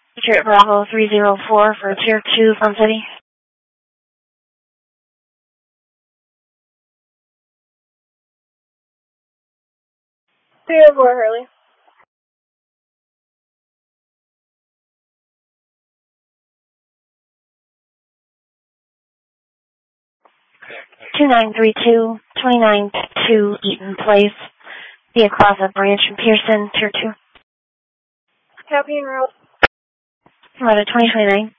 Detroit Bravo 304 for Tier 2 Sun City. Hurley. 2932, 29-2 Eaton Place. Be across a branch in Pearson, Tier 2. Copy and route. Route 2029.